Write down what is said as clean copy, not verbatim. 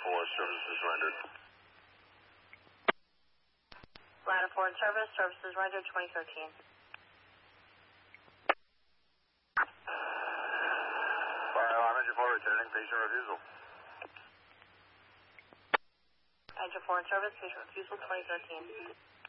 services rendered. Ladder 4 in service, services rendered 2013. Fire alarm engine 4 returning, patient refusal. Engine 4 in service, patient refusal 2013.